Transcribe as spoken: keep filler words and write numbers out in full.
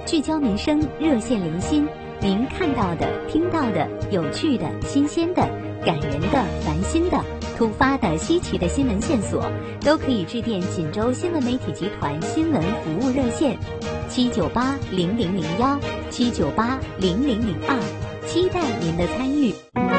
聚焦民生，热线零星，您看到的、听到的、有趣的、新鲜的、感人的、烦心的、突发的、稀奇的新闻线索，都可以致电锦州新闻媒体集团新闻服务热线七九八零零零幺七九八零零零二，期待您的参与。